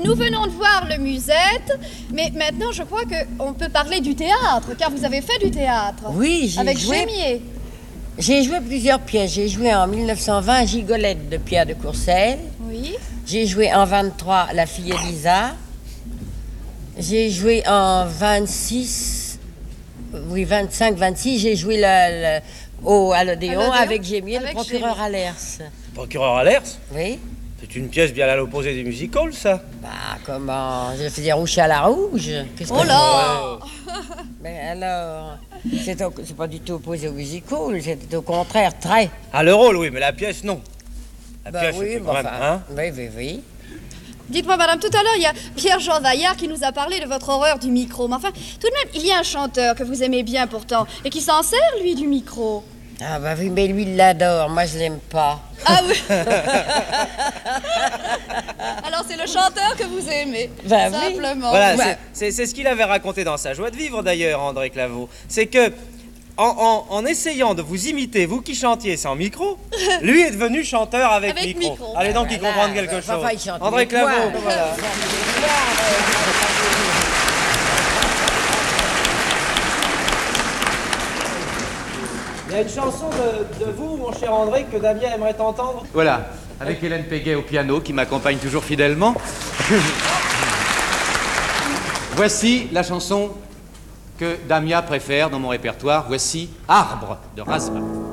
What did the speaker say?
nous venons de voir le Musette, mais maintenant je crois qu'on peut parler du théâtre, car vous avez fait du théâtre. Oui, j'ai avec joué. Gémier. J'ai joué plusieurs pièces. J'ai joué en 1920 Gigolette de Pierre de Courcelles. Oui. J'ai joué en 23 La fille Elisa. J'ai joué en 26, oui 25, 26. J'ai joué à l'Odéon avec Gémier, le procureur Allers. Procureur Allers? Oui. C'est une pièce bien à l'opposé du musical, ça. Bah comment? Je faisais Rouge à la rouge. Oh là! Mais alors, c'est pas du tout opposé au musical, c'est au contraire très. Ah, le rôle, oui, mais la pièce, non. La Bah pièce, oui, c'était mais quand même, enfin, hein? oui. Dites-moi, madame, tout à l'heure, il y a Pierre-Jean Vaillard qui nous a parlé de votre horreur du micro. Mais enfin, tout de même, il y a un chanteur que vous aimez bien pourtant, et qui s'en sert, lui, du micro. Ah bah oui, mais lui, il l'adore, moi je l'aime pas. Ah oui. Alors c'est le chanteur que vous aimez, Bah oui. simplement. Voilà, Ouais. c'est ce qu'il avait raconté dans sa joie de vivre, d'ailleurs, André Claveau. C'est que, en essayant de vous imiter, vous qui chantiez sans micro, lui est devenu chanteur avec micro. Allez donc y Voilà, comprendre quelque chose. enfin, il chante André avec moi. Claveau, voilà. Il y a une chanson de vous, mon cher André, que Damien aimerait entendre. Voilà, avec Hélène Péguet au piano, qui m'accompagne toujours fidèlement. Voici la chanson que Damien préfère dans mon répertoire. Voici Arbre de Raspa.